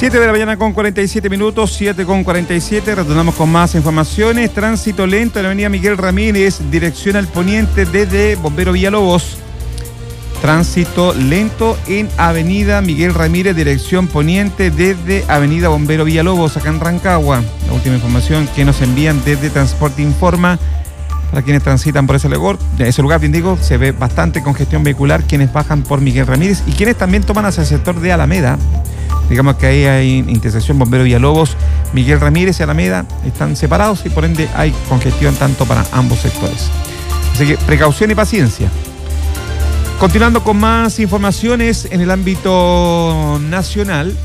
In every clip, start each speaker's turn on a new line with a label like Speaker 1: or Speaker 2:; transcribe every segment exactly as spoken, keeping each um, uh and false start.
Speaker 1: siete de la mañana con cuarenta y siete minutos, siete con cuarenta y siete, retornamos con más informaciones. Tránsito lento en la avenida Miguel Ramírez, dirección al poniente desde Bombero Villalobos. Tránsito lento en avenida Miguel Ramírez, dirección poniente desde avenida Bombero Villalobos, acá en Rancagua. La última información que nos envían desde Transporte Informa. Para quienes transitan por ese lugar, ese lugar, bien digo, se ve bastante congestión vehicular, quienes bajan por Miguel Ramírez y quienes también toman hacia el sector de Alameda. Digamos que ahí hay intersección Bombero Villalobos, Miguel Ramírez y Alameda están separados y por ende hay congestión tanto para ambos sectores. Así que precaución y paciencia. Continuando con más informaciones en el ámbito nacional,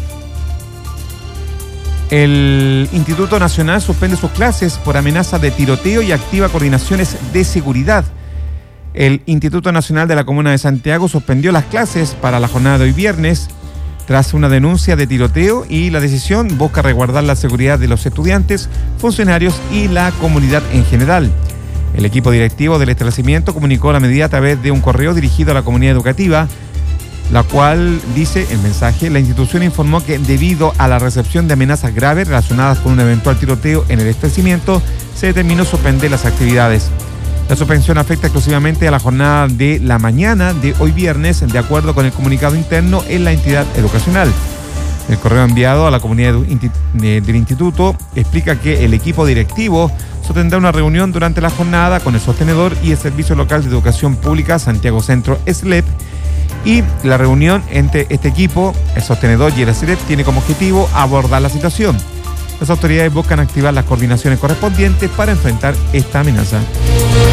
Speaker 1: el Instituto Nacional suspende sus clases por amenaza de tiroteo y activa coordinaciones de seguridad. El Instituto Nacional de la Comuna de Santiago suspendió las clases para la jornada de hoy viernes tras una denuncia de tiroteo y la decisión busca resguardar la seguridad de los estudiantes, funcionarios y la comunidad en general. El equipo directivo del establecimiento comunicó la medida a través de un correo dirigido a la comunidad educativa, la cual dice el mensaje: la institución informó que debido a la recepción de amenazas graves relacionadas con un eventual tiroteo en el establecimiento, se determinó suspender las actividades. La suspensión afecta exclusivamente a la jornada de la mañana de hoy viernes, de acuerdo con el comunicado interno en la entidad educacional. El correo enviado a la comunidad del instituto explica que el equipo directivo sostendrá una reunión durante la jornada con el sostenedor y el Servicio Local de Educación Pública Santiago Centro, S L E P, y la reunión entre este equipo, el sostenedor y el S L E P tiene como objetivo abordar la situación. Las autoridades buscan activar las coordinaciones correspondientes para enfrentar esta amenaza.